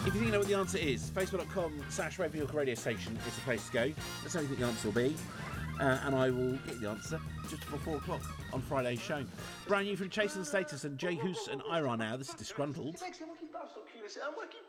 If you think you know what the answer is, facebook.com/Ravenshoek radio station is the place to go. That's how you think the answer will be. And I will get the answer just before 4 o'clock on Friday's show. Brand new from Chase and Status and Jay Hoos and Ira now. This is Disgruntled.